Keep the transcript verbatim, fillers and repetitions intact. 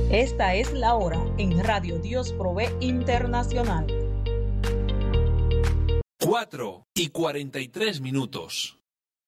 Esta es la hora en Radio Dios Provee Internacional. cuatro y cuarenta y tres minutos.